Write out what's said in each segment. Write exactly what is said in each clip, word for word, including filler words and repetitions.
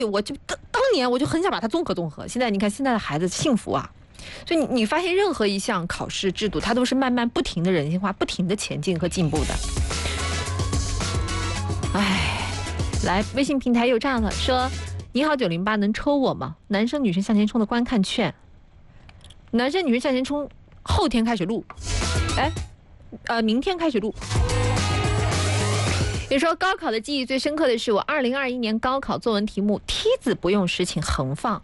我就当当年我就很想把它综合综合。现在你看现在的孩子幸福啊，所以你你发现任何一项考试制度，它都是慢慢不停的人性化、不停的前进和进步的。哎，来，微信平台又炸了，说你好九零八能抽我吗？男生女生向前冲的观看券，男生女生向前冲，后天开始录，哎，呃，明天开始录。比如说高考的记忆最深刻的是我二零二一年高考作文题目梯子不用时请横放。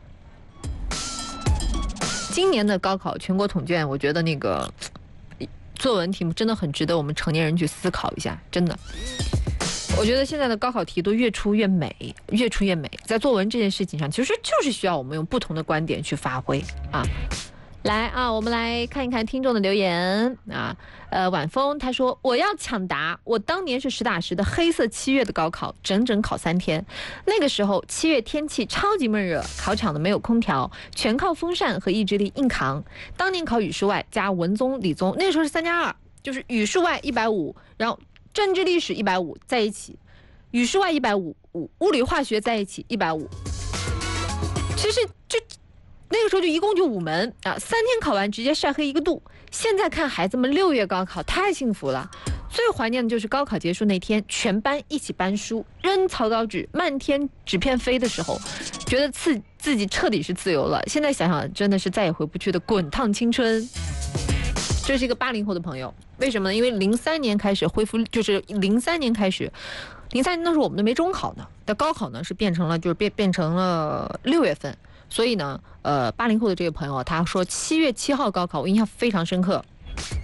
今年的高考全国统卷，我觉得那个作文题目真的很值得我们成年人去思考一下，真的。我觉得现在的高考题都越出越美，越出越美。在作文这件事情上，其实就是需要我们用不同的观点去发挥啊。来啊，我们来看一看听众的留言啊。呃，晚风他说我要抢答，我当年是实打实的黑色七月的高考，整整考三天。那个时候七月天气超级闷热，考场呢没有空调，全靠风扇和意志力硬扛。当年考语数外加文综理综，那个时候是三加二，就是语数外一百五，然后政治历史一百五在一起，语数外一百五，物理化学在一起一百五。其实就那个时候就一共就五门啊，三天考完直接晒黑一个度。现在看孩子们六月高考太幸福了，最怀念的就是高考结束那天，全班一起搬书、扔草稿纸、漫天纸片飞的时候，觉得自自己彻底是自由了。现在想想，真的是再也回不去的滚烫青春。这是一个八零后的朋友，为什么呢？因为零三年开始恢复，就是零三年开始，零三年那时候我们都没中考呢，但高考呢是变成了就是变变成了六月份。所以呢，呃，八零后的这个朋友他说七月七号高考，我印象非常深刻。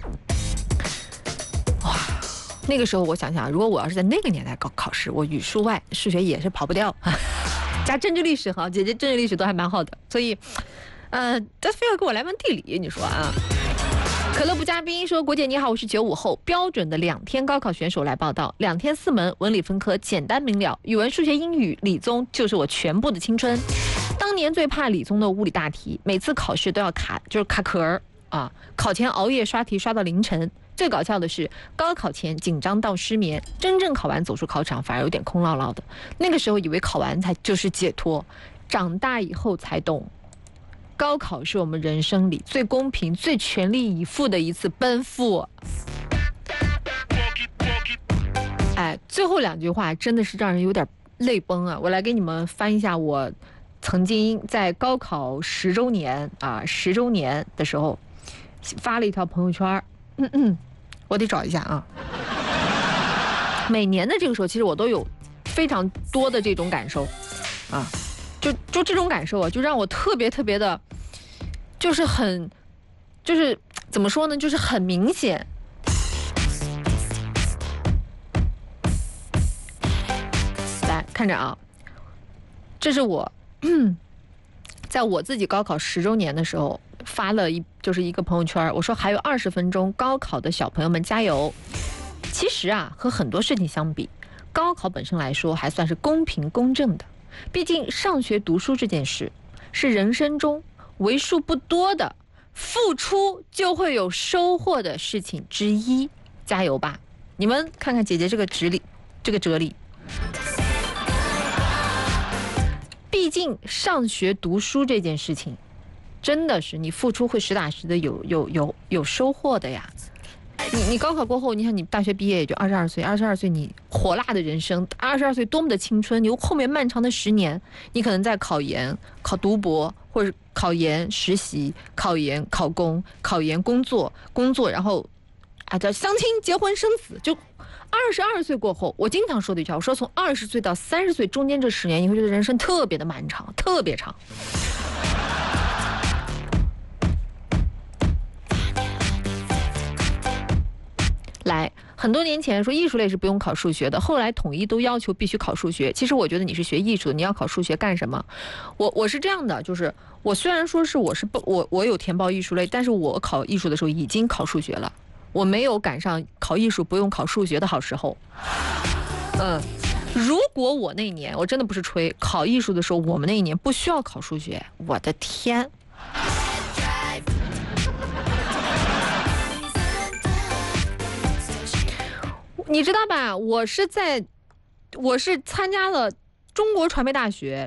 哇，那个时候我想想，如果我要是在那个年代高考试，我语数外数学也是跑不掉，加政治历史哈，姐姐政治历史都还蛮好的，所以，呃，他非要给我来门地理，你说啊？可乐不加冰说：“国姐你好，我是九五后，标准的两天高考选手来报道，两天四门文理分科，简单明了，语文、数学、英语、理综就是我全部的青春。当年最怕理综的物理大题，每次考试都要卡，就是卡壳儿啊！考前熬夜刷题刷到凌晨。最搞笑的是，高考前紧张到失眠，真正考完走出考场反而有点空落落的。那个时候以为考完才就是解脱，长大以后才懂。”高考是我们人生里最公平、最全力以赴的一次奔赴。哎，最后两句话真的是让人有点泪崩啊！我来给你们翻一下我曾经在高考十周年啊十周年的时候发了一条朋友圈。嗯嗯，我得找一下啊。每年的这个时候，其实我都有非常多的这种感受啊。就就这种感受啊，就让我特别特别的，就是很，就是怎么说呢，就是很明显。来看着啊，这是我在我自己高考十周年的时候发了一就是一个朋友圈，我说还有二十分钟，高考的小朋友们加油。其实啊，和很多事情相比，高考本身来说还算是公平公正的。毕竟上学读书这件事是人生中为数不多的付出就会有收获的事情之一，加油吧！你们看看姐姐这个哲理，这个哲理。毕竟上学读书这件事情，真的是你付出会实打实的有有有有收获的呀。你你高考过后，你看你大学毕业也就二十二岁，二十二岁你火辣的人生，二十二岁多么的青春，你后面漫长的十年，你可能在考研、考读博，或者考研实习、考研考公、考研工作、工作，然后啊叫相亲、结婚、生子。就二十二岁过后，我经常说的一句话，我说从二十岁到三十岁中间这十年，你会觉得人生特别的漫长，特别长。来，很多年前说艺术类是不用考数学的，后来统一都要求必须考数学。其实我觉得你是学艺术的，你要考数学干什么？我我是这样的，就是我虽然说是我是不我我有填报艺术类，但是我考艺术的时候已经考数学了，我没有赶上考艺术不用考数学的好时候。嗯，如果我那一年我真的不是吹，考艺术的时候我们那一年不需要考数学，我的天！你知道吧？我是在，我是参加了中国传媒大学